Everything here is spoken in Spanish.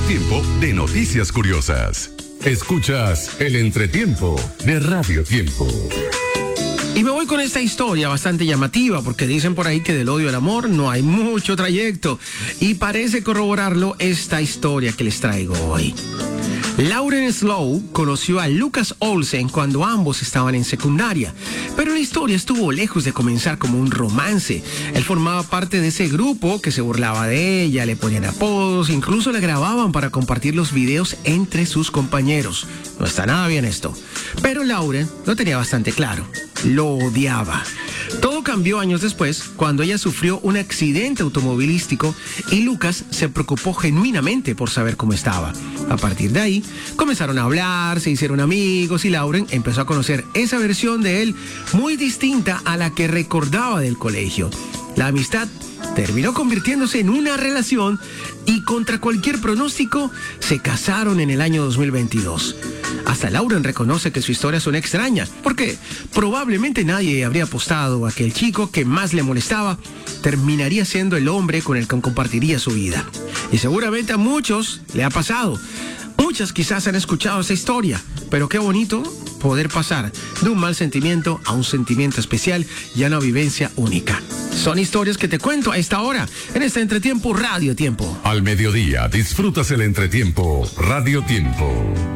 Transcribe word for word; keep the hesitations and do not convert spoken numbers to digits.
Tiempo de Noticias Curiosas. Escuchas el entretiempo de Radio Tiempo. Y me voy con esta historia bastante llamativa, porque dicen por ahí que del odio al amor no hay mucho trayecto. Y parece corroborarlo esta historia que les traigo hoy. Lauren Slow conoció a Lucas Olsen cuando ambos estaban en secundaria, pero la historia estuvo lejos de comenzar como un romance. Él formaba parte de ese grupo que se burlaba de ella, le ponían apodos, incluso la grababan para compartir los videos entre sus compañeros. No está nada bien esto. Pero Lauren lo tenía bastante claro. Lo odiaba. Todo cambió años después, cuando ella sufrió un accidente automovilístico y Lucas se preocupó genuinamente por saber cómo estaba. A partir de ahí, comenzaron a hablar, se hicieron amigos y Lauren empezó a conocer esa versión de él muy distinta a la que recordaba del colegio. La amistad terminó convirtiéndose en una relación y contra cualquier pronóstico se casaron en el año dos mil veintidós. Hasta Lauren reconoce que su historia suena extraña, porque probablemente nadie habría apostado a que el chico que más le molestaba terminaría siendo el hombre con el que compartiría su vida. Y seguramente a muchos le ha pasado. Muchas quizás han escuchado esta historia, pero qué bonito poder pasar de un mal sentimiento a un sentimiento especial y a una vivencia única. Son historias que te cuento a esta hora, en este Entretiempo Radio Tiempo. Al mediodía disfrutas el Entretiempo Radio Tiempo.